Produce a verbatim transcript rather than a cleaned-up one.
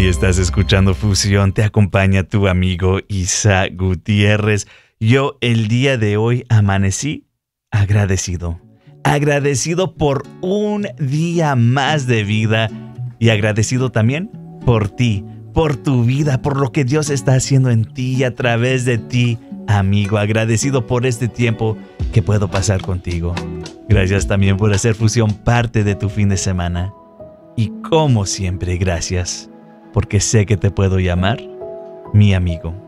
estás escuchando Fusión, te acompaña tu amigo Isaac Gutiérrez. Yo el día de hoy amanecí agradecido, agradecido por un día más de vida y agradecido también por ti, por tu vida, por lo que Dios está haciendo en ti y a través de ti, amigo, agradecido por este tiempo que puedo pasar contigo. Gracias también por hacer Fusión parte de tu fin de semana. Y como siempre, gracias, porque sé que te puedo llamar mi amigo.